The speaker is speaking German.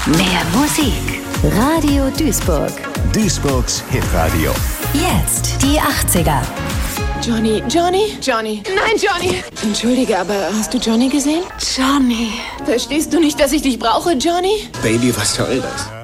Mehr Musik. Radio Duisburg. Duisburgs Hitradio. Jetzt die 80er. Johnny. Nein, Johnny. Entschuldige, aber hast du Johnny gesehen? Johnny. Verstehst du nicht, dass ich dich brauche, Johnny? Baby, was soll das?